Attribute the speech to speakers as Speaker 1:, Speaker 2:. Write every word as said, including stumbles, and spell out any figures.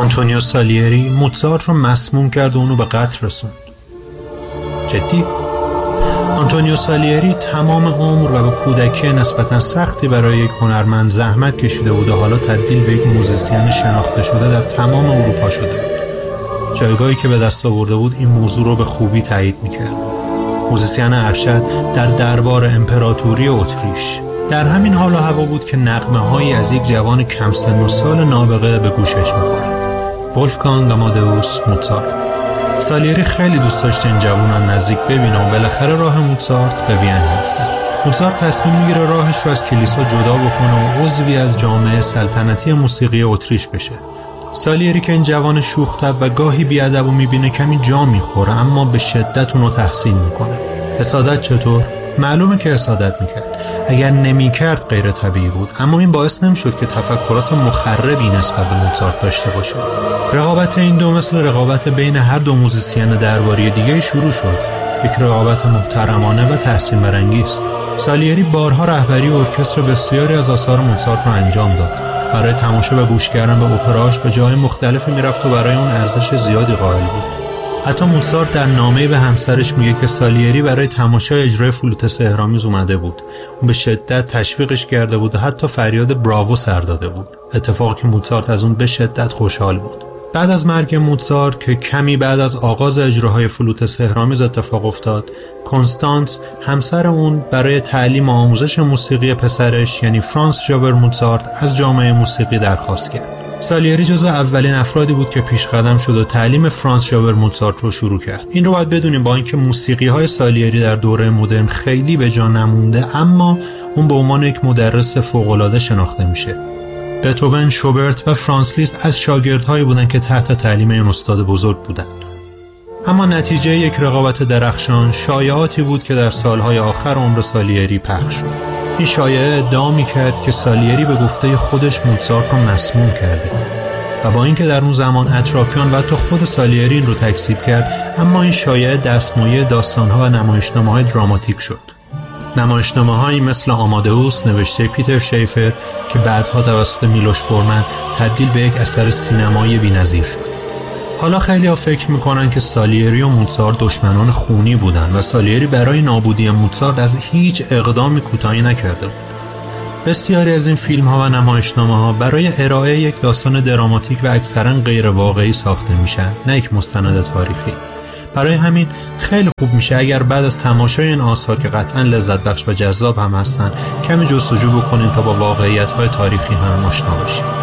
Speaker 1: آنتونیو سالیری موزارت رو مسموم کرد و اونو به قتل رسوند. جدی؟ آنتونیو سالیری تمام عمر و به کودکی نسبتا سختی برای یک هنرمند زحمت کشیده بود و حالا تبدیل به یک موزیسین شناخته شده در تمام اروپا شده بود. جایگاهی که به دست آورده بود این موضوع رو به خوبی تایید میکرد. موزیسین ارشد در دربار امپراتوری اتریش. در همین حال و هوا بود که نغمه هایی از یک جوان کم سن و سال نابغه به گوشش میخورد. ولفگانگ آمادئوس موزارت. سالیری خیلی دوست داشت این جوانان نزدیک ببینه و بالاخره راه موزارت به وین میفته. موزارت تصمیم میگیره راهش رو از کلیسا جدا بکنه و عضوی از جامعه سلطنتی موسیقی اتریش بشه. سالیری که این جوان شوخ طبع و گاهی بیادب و میبینه کمی جا میخوره، اما به شدت اونو تحسین میکنه. حسادت چطور؟ معلومه که حسادت میکرد. اگر نمیکرد غیر طبیعی بود، اما این باعث نمیشد که تفکرات مخربی نسبت به موزارت داشته باشه. رقابت این دو مثل رقابت بین هر دو موزیسین درباری دیگه شروع شد. یک رقابت محترمانه و تحسین برانگیز. سالیری بارها رهبری ارکستر بسیاری از آثار موزارت رو انجام داد. برای تماشا و گوش کردن به اپراش به جای مختلفی میرفت و برای اون ارزش زیادی قائل بود. حتی موزارت در نامه‌ای به همسرش میگه که سالیری برای تماشای اجرای فلوت سحرآمیز اومده بود. اون به شدت تشویقش کرده بود و حتی فریاد براوو سر داده بود. اتفاقی که موزارت از اون به شدت خوشحال بود. بعد از مرگ موزارت که کمی بعد از آغاز اجراهای فلوت سحرآمیز اتفاق افتاد، کنستانس همسر اون برای تعلیم و آموزش موسیقی پسرش یعنی فرانس ژابر موزارت از جامعه موسیقی درخواست کرد. سالیری جزو اولین افرادی بود که پیش قدم شد و تعلیم فرانس ژابر موزارت رو شروع کرد. این رو باید بدونیم با اینکه موسیقی‌های سالیری در دوره مدرن خیلی به جا نمونده، اما اون به عنوان یک مدرس فوق‌العاده شناخته میشه. بتوون، شوبرت و فرانس لیست از شاگردهایی بودند که تحت تعلیم این استاد بزرگ بودند. اما نتیجه یک رقابت درخشان شایعاتی بود که در سالهای آخر عمر سالیری پخش شد. این شایعه ادعا می‌کرد که سالیری به گفته خودش موزارت رو مسموم کرده و با اینکه در اون زمان اطرافیان و حتی خود سالیری این رو تکذیب کرد، اما این شایعه دستمایه داستان‌ها و نمایشنامه‌های دراماتیک شد. نمایشنامه‌هایی مثل آمادئوس نوشته پیتر شیفر که بعدها توسط میلوش فورمن تبدیل به یک اثر سینمایی بی‌نظیر شد. حالا خیلی‌ها فکر می‌کنن که سالیری و موزارت دشمنان خونی بودند و سالیری برای نابودی موزارت از هیچ اقدامی کوتاهی نکرده بود. بسیاری از این فیلم‌ها و نمایشنامه‌ها برای ارائه یک داستان دراماتیک و اکثراً غیر واقعی ساخته میشن، نه یک مستند تاریخی. برای همین خیلی خوب میشه اگر بعد از تماشای این آثار که قطعاً لذت بخش و جذاب هم هستن، کمی جستجو بکنین تا با واقعیت‌های تاریخی هم آشنا بشین.